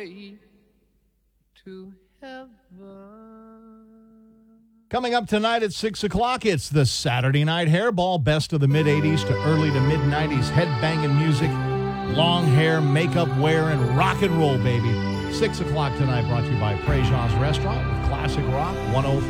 way to heaven. Coming up tonight at 6 o'clock, it's the Saturday Night Hairball. Best of the mid-'80s to early to mid-'90s headbanging music, long hair, makeup wearing, rock and roll, baby. 6 o'clock tonight brought to you by Prejean's Restaurant with classic rock 105.